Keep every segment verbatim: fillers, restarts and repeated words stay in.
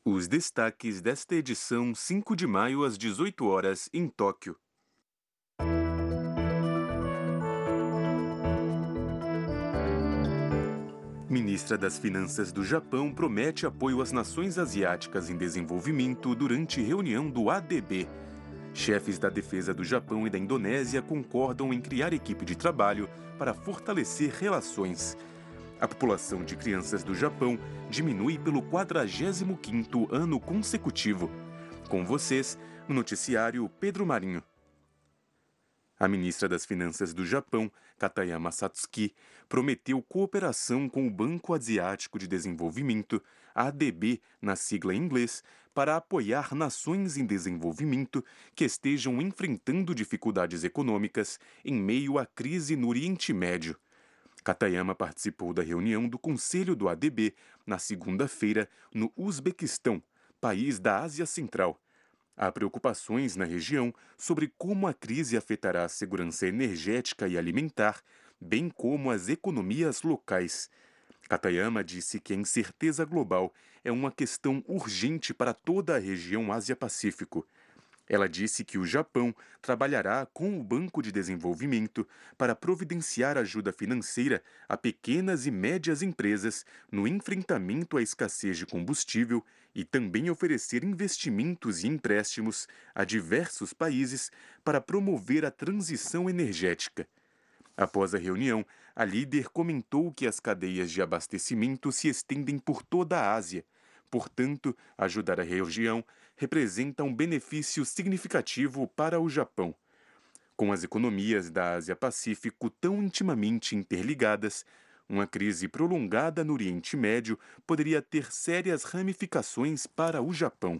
Os destaques desta edição, cinco de maio às dezoito horas, em Tóquio. Ministra das Finanças do Japão promete apoio às nações asiáticas em desenvolvimento durante reunião do A D B. Chefes da defesa do Japão e da Indonésia concordam em criar equipe de trabalho para fortalecer relações. A população de crianças do Japão diminui pelo quadragésimo quinto ano consecutivo. Com vocês, no noticiário Pedro Marinho. A ministra das Finanças do Japão, Katayama Satsuki, prometeu cooperação com o Banco Asiático de Desenvolvimento, A D B na sigla em inglês, para apoiar nações em desenvolvimento que estejam enfrentando dificuldades econômicas em meio à crise no Oriente Médio. Katayama participou da reunião do Conselho do A D B na segunda-feira no Uzbequistão, país da Ásia Central. Há preocupações na região sobre como a crise afetará a segurança energética e alimentar, bem como as economias locais. Katayama disse que a incerteza global é uma questão urgente para toda a região Ásia-Pacífico. Ela disse que o Japão trabalhará com o Banco de Desenvolvimento para providenciar ajuda financeira a pequenas e médias empresas no enfrentamento à escassez de combustível e também oferecer investimentos e empréstimos a diversos países para promover a transição energética. Após a reunião, a líder comentou que as cadeias de abastecimento se estendem por toda a Ásia. Portanto, ajudar a região representa um benefício significativo para o Japão. Com as economias da Ásia-Pacífico tão intimamente interligadas, uma crise prolongada no Oriente Médio poderia ter sérias ramificações para o Japão.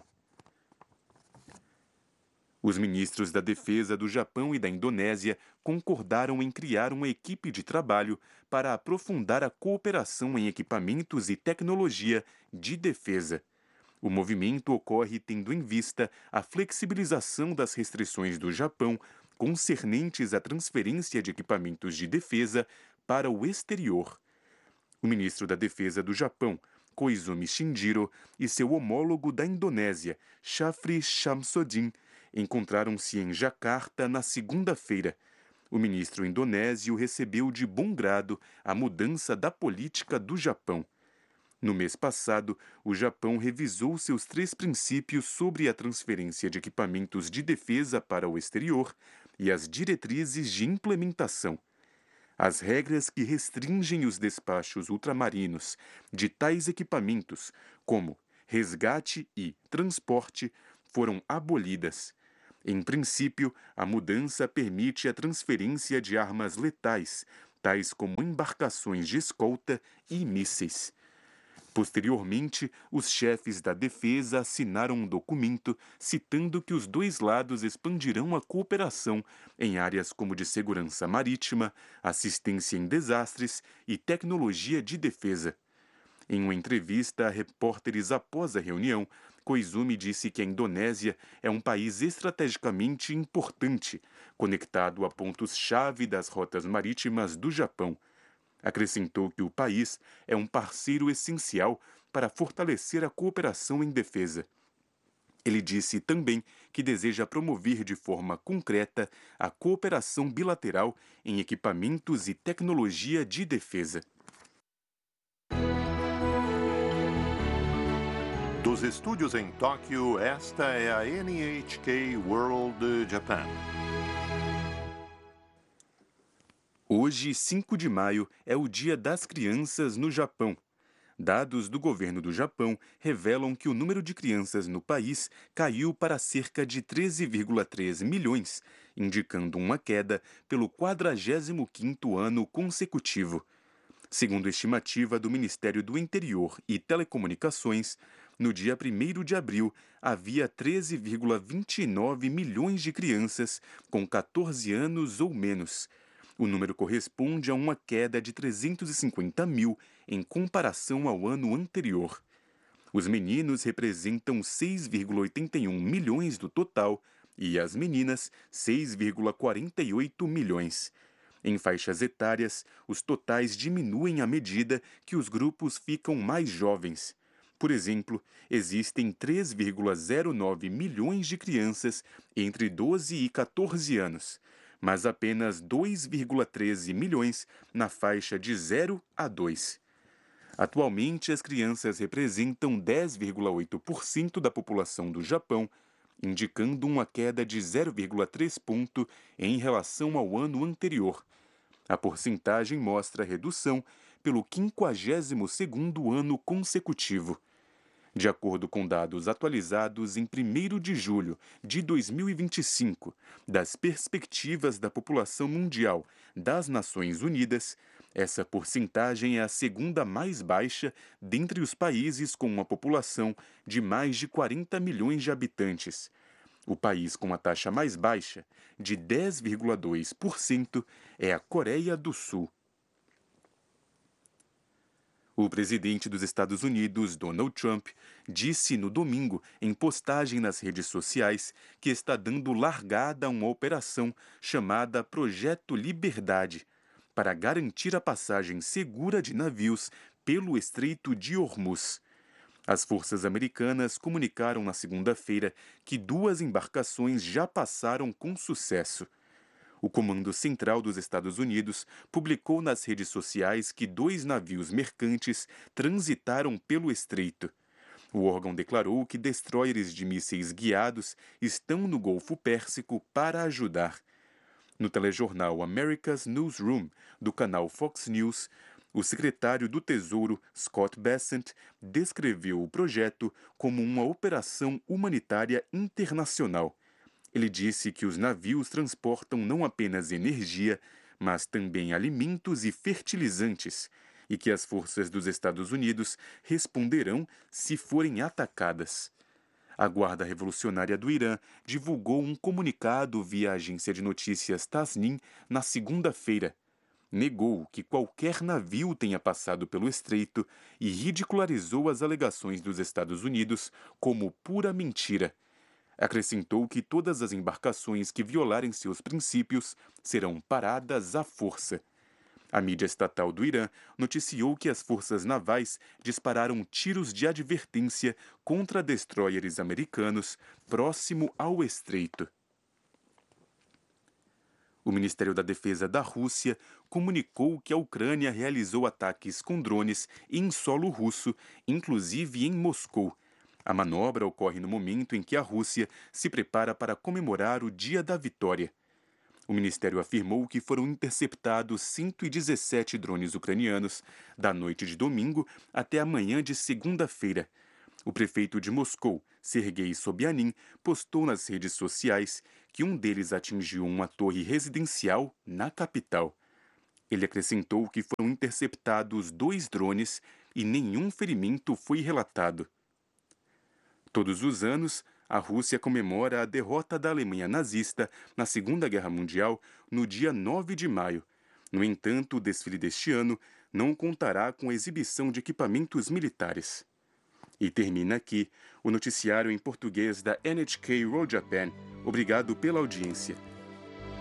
Os ministros da Defesa do Japão e da Indonésia concordaram em criar uma equipe de trabalho para aprofundar a cooperação em equipamentos e tecnologia de defesa. O movimento ocorre tendo em vista a flexibilização das restrições do Japão concernentes à transferência de equipamentos de defesa para o exterior. O ministro da Defesa do Japão, Koizumi Shinjiro, e seu homólogo da Indonésia, Shafri Shamsuddin, encontraram-se em Jacarta na segunda-feira. O ministro indonésio recebeu de bom grado a mudança da política do Japão. No mês passado, o Japão revisou seus três princípios sobre a transferência de equipamentos de defesa para o exterior e as diretrizes de implementação. As regras que restringem os despachos ultramarinos de tais equipamentos, como resgate e transporte, foram abolidas. Em princípio, a mudança permite a transferência de armas letais, tais como embarcações de escolta e mísseis. Posteriormente, os chefes da defesa assinaram um documento citando que os dois lados expandirão a cooperação em áreas como de segurança marítima, assistência em desastres e tecnologia de defesa. Em uma entrevista a repórteres após a reunião, Koizumi disse que a Indonésia é um país estrategicamente importante, conectado a pontos-chave das rotas marítimas do Japão. Acrescentou que o país é um parceiro essencial para fortalecer a cooperação em defesa. Ele disse também que deseja promover de forma concreta a cooperação bilateral em equipamentos e tecnologia de defesa. Dos estúdios em Tóquio, esta é a N H K World Japan. Hoje, cinco de maio, é o Dia das Crianças no Japão. Dados do governo do Japão revelam que o número de crianças no país caiu para cerca de treze vírgula três milhões, indicando uma queda pelo quadragésimo quinto ano consecutivo. Segundo a estimativa do Ministério do Interior e Telecomunicações, no dia primeiro de abril, havia treze vírgula vinte e nove milhões de crianças com catorze anos ou menos. O número corresponde a uma queda de trezentos e cinquenta mil em comparação ao ano anterior. Os meninos representam seis vírgula oitenta e um milhões do total e as meninas seis vírgula quarenta e oito milhões. Em faixas etárias, os totais diminuem à medida que os grupos ficam mais jovens. Por exemplo, existem três vírgula zero nove milhões de crianças entre doze e quatorze anos, mas apenas dois vírgula treze milhões na faixa de zero a dois. Atualmente, as crianças representam dez vírgula oito por cento da população do Japão, indicando uma queda de zero vírgula três ponto em relação ao ano anterior. A porcentagem mostra redução pelo quinquagésimo segundo ano consecutivo. De acordo com dados atualizados em primeiro de julho de dois mil e vinte e cinco, das perspectivas da população mundial das Nações Unidas, essa porcentagem é a segunda mais baixa dentre os países com uma população de mais de quarenta milhões de habitantes. O país com a taxa mais baixa, de dez vírgula dois por cento, é a Coreia do Sul. O presidente dos Estados Unidos, Donald Trump, disse no domingo, em postagem nas redes sociais, que está dando largada a uma operação chamada Projeto Liberdade, para garantir a passagem segura de navios pelo Estreito de Hormuz. As forças americanas comunicaram na segunda-feira que duas embarcações já passaram com sucesso. O Comando Central dos Estados Unidos publicou nas redes sociais que dois navios mercantes transitaram pelo estreito. O órgão declarou que destroyers de mísseis guiados estão no Golfo Pérsico para ajudar. No telejornal America's Newsroom, do canal Fox News, o secretário do Tesouro, Scott Bessent, descreveu o projeto como uma operação humanitária internacional. Ele disse que os navios transportam não apenas energia, mas também alimentos e fertilizantes, e que as forças dos Estados Unidos responderão se forem atacadas. A Guarda Revolucionária do Irã divulgou um comunicado via agência de notícias Tasnim na segunda-feira. Negou que qualquer navio tenha passado pelo estreito e ridicularizou as alegações dos Estados Unidos como pura mentira. Acrescentou que todas as embarcações que violarem seus princípios serão paradas à força. A mídia estatal do Irã noticiou que as forças navais dispararam tiros de advertência contra destroyers americanos próximo ao estreito. O Ministério da Defesa da Rússia comunicou que a Ucrânia realizou ataques com drones em solo russo, inclusive em Moscou. A manobra ocorre no momento em que a Rússia se prepara para comemorar o Dia da Vitória. O ministério afirmou que foram interceptados cento e dezessete drones ucranianos da noite de domingo até a manhã de segunda-feira. O prefeito de Moscou, Sergei Sobyanin, postou nas redes sociais que um deles atingiu uma torre residencial na capital. Ele acrescentou que foram interceptados dois drones e nenhum ferimento foi relatado. Todos os anos, a Rússia comemora a derrota da Alemanha nazista na Segunda Guerra Mundial no dia nove de maio. No entanto, o desfile deste ano não contará com a exibição de equipamentos militares. E termina aqui o noticiário em português da N H K World Japan. Obrigado pela audiência.